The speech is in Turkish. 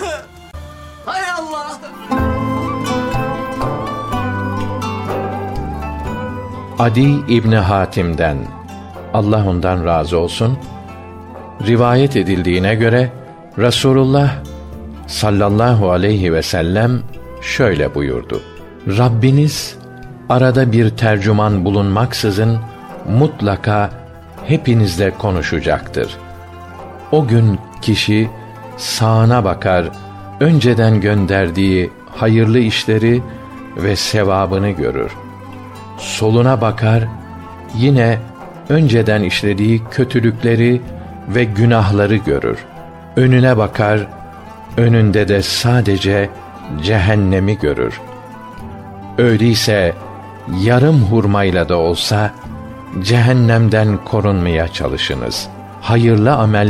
Hay Allah! Adi İbni Hatim'den, Allah ondan razı olsun, rivayet edildiğine göre Resulullah sallallahu aleyhi ve sellem şöyle buyurdu: Rabbiniz arada bir tercüman bulunmaksızın mutlaka hepinizle konuşacaktır. O gün kişi sağına bakar, önceden gönderdiği hayırlı işleri ve sevabını görür. Soluna bakar, yine önceden işlediği kötülükleri ve günahları görür. Önüne bakar, önünde de sadece cehennemi görür. Öyleyse yarım hurmayla da olsa cehennemden korunmaya çalışınız. Hayırlı amel